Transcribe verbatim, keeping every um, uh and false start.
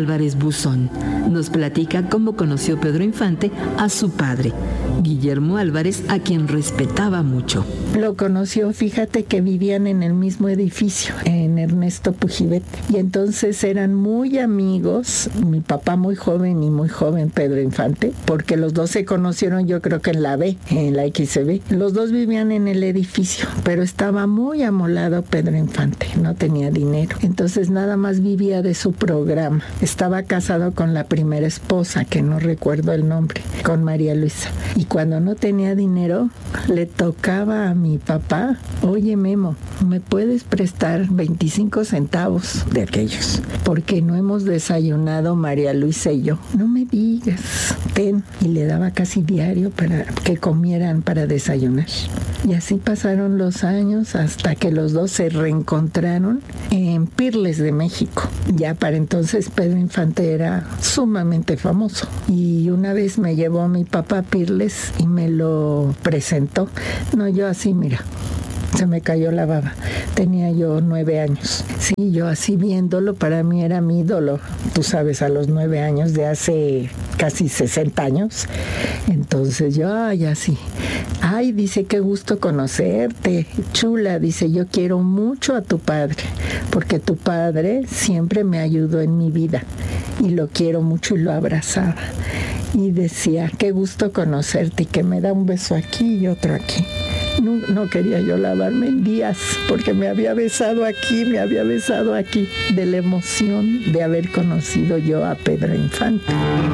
Álvarez Buzón. Nos platica cómo conoció Pedro Infante a su padre, Guillermo Álvarez, a quien respetaba mucho. Lo conoció, fíjate que vivían en el mismo edificio, en Ernesto Pujibet, y entonces eran muy amigos, mi papá muy joven y muy joven Pedro Infante, porque los dos se conocieron yo creo que en la B, en la X C B. Los dos vivían en el edificio, pero estaba muy amolado Pedro Infante, no tenía dinero, entonces nada más vivía de su programa. Estaba casado con la primera esposa, que no recuerdo el nombre, con María Luisa, y cuando no tenía dinero, le tocaba a mi papá: oye Memo, ¿me puedes prestar veinticinco centavos de aquellos? Porque no hemos desayunado María Luisa y yo. No me digas, ten. Y le daba casi diario para que comieran para desayunar. Y así pasaron los años hasta que los dos se reencontraron en Pirles de México. Ya para entonces Pedro Infante era sumamente famoso. Y una vez me llevó a mi papá a Pirles y me lo presentó. No, yo así, mira, se me cayó la baba. Tenía yo nueve años. Sí, yo así viéndolo, para mí era mi ídolo. Tú sabes, a los nueve años de hace casi sesenta años. Entonces yo, ay, así. Ay, dice, qué gusto conocerte. Chula, dice, yo quiero mucho a tu padre, porque tu padre siempre me ayudó en mi vida. Y lo quiero mucho, y lo abrazaba. Y decía, qué gusto conocerte, y que me da un beso aquí y otro aquí. No, no quería yo lavarme en días, porque me había besado aquí, me había besado aquí, de la emoción de haber conocido yo a Pedro Infante.